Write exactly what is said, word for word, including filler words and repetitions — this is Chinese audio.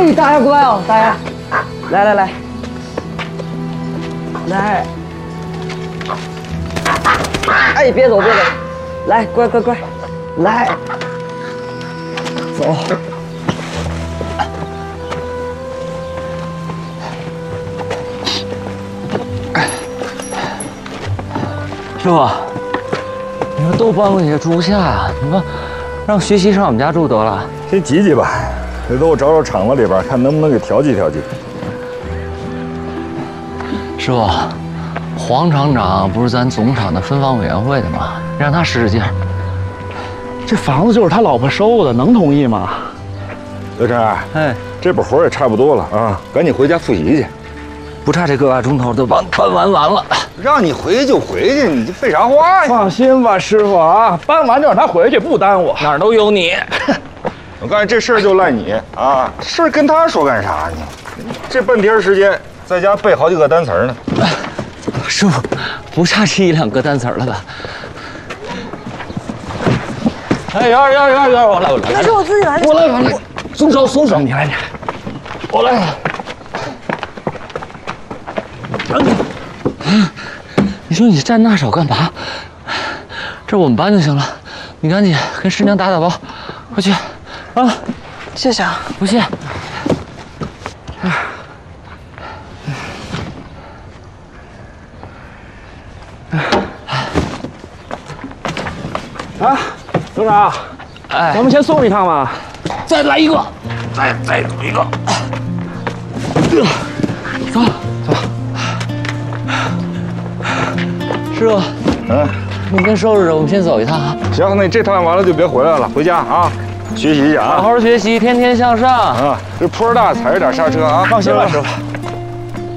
哎，大爷乖哦，大爷，来来来，来，哎，别走别走，来，乖乖乖，来，走。师傅，你说都搬过去也住不下呀，你说让学习上我们家住得了。 先挤挤吧，回头我找找厂子里边，看能不能给调剂调剂。 师傅，黄厂长不是咱总厂的分房委员会的吗？让他使使劲儿。 这房子就是他老婆收的，能同意吗？ 刘成， 哎， 这本活也差不多了啊，赶紧回家复习去。 不差这个把钟头都搬搬完完了。 让你回去就回去，你这废啥话呀？ 放心吧，师傅啊，搬完就让他回去，不耽误。 哪儿都有你。 我告诉你，这事儿就赖你啊！事儿跟他说干啥呢？这半天时间在家背好几个单词呢。 师傅，不差这一两个单词了吧？哎，幺二幺二幺二幺，我来我来。 那是我自己来。 我来我来，松手松手， 你来，你来， 我来。你说你站那手干嘛？这我们搬就行了，你赶紧跟师娘打打包，快去，啊！ 谢谢啊， 不谢。 啊，董事长， 哎， 咱们先送一趟吧。 再来一个，再再走一个。走走。师傅， 嗯， 你先收拾着，我们先走一趟啊。 行，那你这趟完了就别回来了，回家啊，学习去啊， 好好学习，天天向上。 啊，这坡大，踩着点刹车啊。 放心吧，师傅。